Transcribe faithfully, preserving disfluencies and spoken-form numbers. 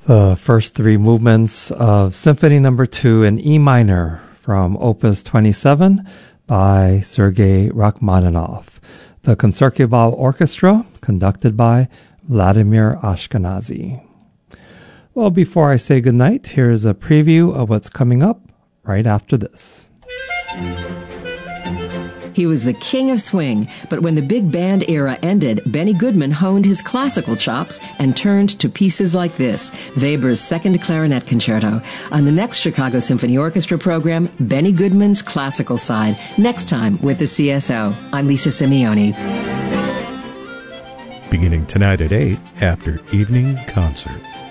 The first three movements of Symphony Number Two in E minor from Opus twenty-seven by Sergei Rachmaninoff. The Concertgebouw Orchestra, conducted by Vladimir Ashkenazy. Well, before I say goodnight, here's a preview of what's coming up right after this. He was the king of swing, but when the big band era ended, Benny Goodman honed his classical chops and turned to pieces like this, Weber's Second Clarinet Concerto. On the next Chicago Symphony Orchestra program, Benny Goodman's classical side, next time with the C S O. I'm Lisa Simeoni. Beginning tonight at eight after Evening Concert.